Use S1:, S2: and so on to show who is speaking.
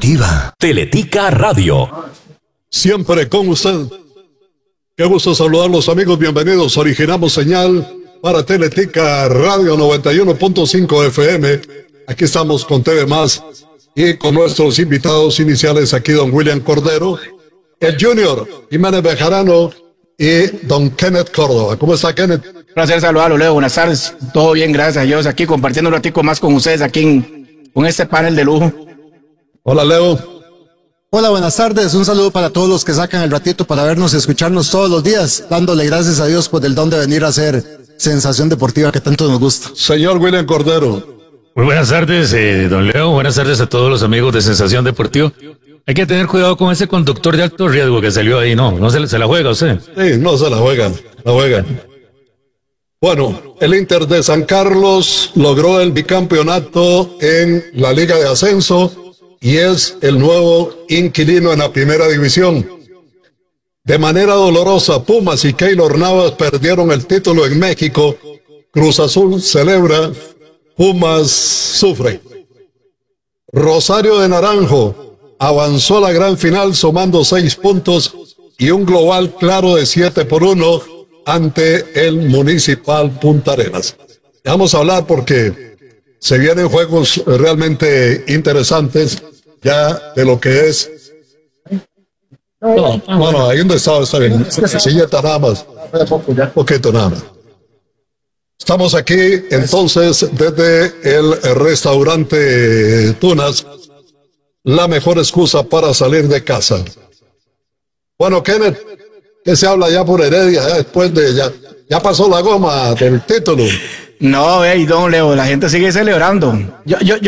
S1: Deportiva.
S2: Teletica Radio.
S3: Siempre con usted. Qué gusto saludarlos, amigos. Bienvenidos. Originamos señal para Teletica Radio 91.5 FM. Aquí estamos con TV Más y con nuestros invitados iniciales aquí, don William Cordero, el Junior Jiménez Bejarano y don Kenneth Córdoba. ¿Cómo está, Kenneth?
S4: Placer saludarlo, Leo. Buenas tardes. Todo bien, gracias a Dios. Aquí compartiendo un ratico más con ustedes aquí con este panel de lujo.
S3: Hola, Leo.
S5: Hola, buenas tardes. Un saludo para todos los que sacan el ratito para vernos y escucharnos todos los días, dándole gracias a Dios por el don de venir a hacer sensación deportiva que tanto nos gusta.
S3: Señor William Cordero.
S6: Muy buenas tardes, don Leo. Buenas tardes a todos los amigos de Sensación Deportiva. Hay que tener cuidado con ese conductor de alto riesgo que salió ahí. No se la juega usted.
S3: Sí, no se la juegan, la juegan. Bueno, el Inter de San Carlos logró el bicampeonato en la Liga de Ascenso y es el nuevo inquilino en la primera división. De manera dolorosa, Pumas y Keylor Navas perdieron el título en México. Cruz Azul celebra, Pumas sufre. Rosario de Naranjo avanzó a la gran final sumando 6 puntos y un global claro de 7-1 ante el Municipal Punta Arenas. Vamos a hablar porque se vienen juegos realmente interesantes ya de lo que es. Bueno, ahí donde está bien. Silleta nada más. Poquito nada más. Estamos aquí entonces desde el restaurante Tunas, la mejor excusa para salir de casa. Bueno, Kenneth, ¿qué se habla ya por Heredia? Después de ya pasó la goma del título.
S4: No, don Leo, la gente sigue celebrando. Yo